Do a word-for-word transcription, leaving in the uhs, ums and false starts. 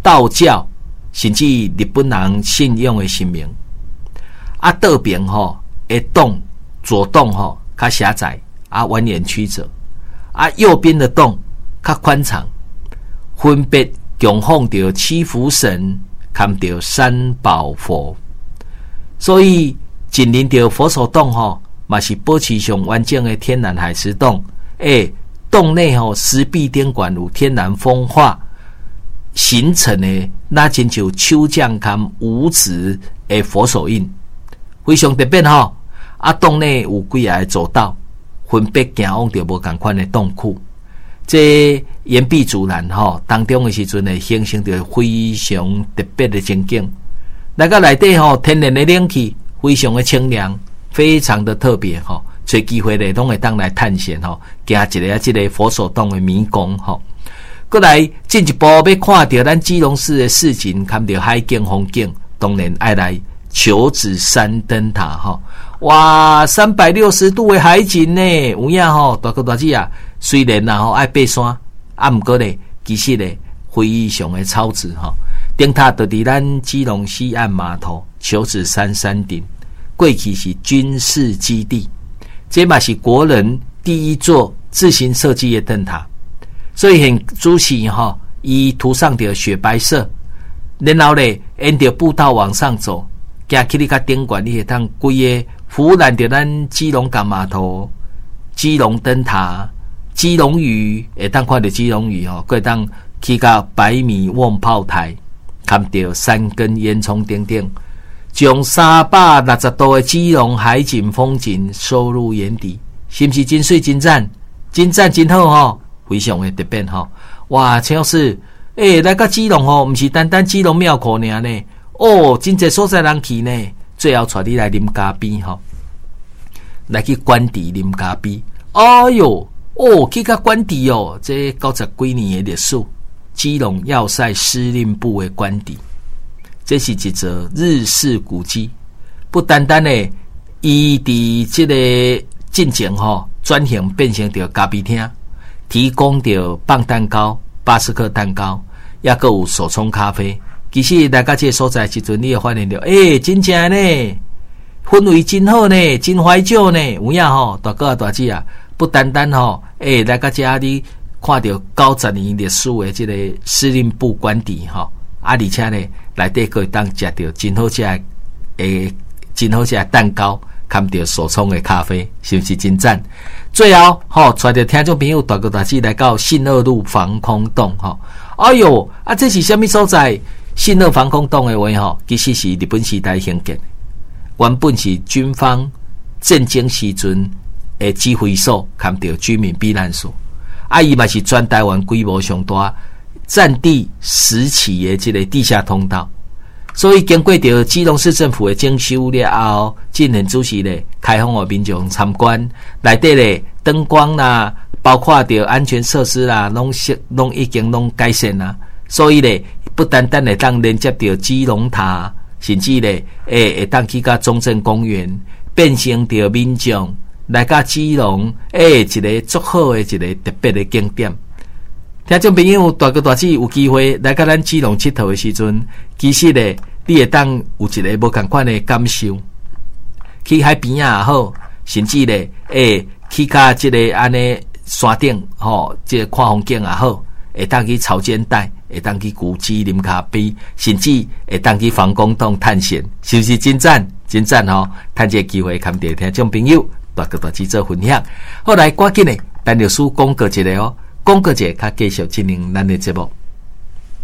道教甚至日本人信仰的神明。啊，倒边吼的洞左洞吼较狭窄，啊蜿蜒曲折，啊右边的洞较宽敞，分别供奉着七福神，看着三宝佛。所以紧邻着佛手洞吼，嘛是保持上完整的天然海蚀洞。诶，洞内吼石壁顶管有天然风化形成的，那亲像手匠看五指的佛手印，非常特别吼。啊，洞内有几个走道，分别行往着无同款的洞窟。这岩壁自然吼当中的时阵会形成着非常特别的情景。那个内底吼天然的冷气非常的清凉，非常的特别吼。找机会咧，拢会当来探险吼，行一个啊，这个佛手洞的迷宫吼。过来进一步要看到咱基隆市的市景，看到海景风景，当然爱来求子山灯塔吼。哇，三百六十度的海景呢，有影吼，大哥大姐啊，虽然啦吼爱爬山，啊，不过咧，其实咧非常的超值吼。灯塔就伫咱基隆西岸码头求子山山顶，过去是军事基地。这嘛是国人第一座自行设计的灯塔，所以很主席哈，伊涂上的雪白色，然后咧沿着步道往上走，行去你个顶管，你会当规个俯览着咱基隆港码头、基隆灯塔、基隆屿，会当看到基隆屿吼，会当去到百米望炮台，看到山根烟囱顶顶。将三百六十度的基隆海景风景收入眼底，是不是真水真赞？真赞真好吼，非常的特别吼。哇，陈老师，诶、欸，来到基隆吼，不是单单基隆庙口尔呢，哦，真侪所在人去呢。最后带你来啉咖啡吼，来去关帝啉咖啡。哎哟，哦，去到关帝哦，这九十几年的历史，基隆要塞司令部的关帝。这是一座日式古迹，不单单呢，伊伫这个进前吼转型变成着咖啡厅，提供着棒蛋糕、巴斯克蛋糕，也个有手冲咖啡。其实来到这个所在时阵，你会发现到，诶、欸，真正呢，氛围真好呢，真怀旧呢，有影吼，大哥啊大姐啊，不单单吼，诶、欸，来到这里看到九十年历史的这个司令部官邸吼。啊，而且呢，内底可以当食到真好食的诶，真好食的蛋糕，看到手冲的咖啡，是不是真赞？最后，吼、哦，带着听众朋友大哥大姐来到信二路防空洞，吼、哦，哎哟，啊，这是什么所在？信二防空洞的话，吼，其实是日本时代兴建，原本是军方战争时阵的指挥所，看到居民避难所，啊，伊嘛是全台湾规模上大。占地十起的这个地下通道，所以经过着基隆市政府的整修了后，进行主席咧开放给民众参观，内底咧灯光啦，包括着安全设施啦，拢拢已经拢改善啦。所以咧，不单单会当连接着基隆塔，甚至咧，诶会当去到中正公园，变成着民众来到基隆，诶一个足好的一个特别的景点。听众朋友，大哥大姐有机会来到咱基隆佚佗的时阵，其实咧，你会当有一个无同款的感受。去海边啊也好，甚至咧，诶，去到这个安尼山顶吼，这个看风景也好，会当去潮间带，会当去古迹啉咖啡，甚至会当去防空洞探险，是不是真赞？真赞吼！趁这个机会，看到听众朋友大哥大姐做分享。后来赶紧咧，陈律师讲过一个哦。广告节，较继续进行咱的节目。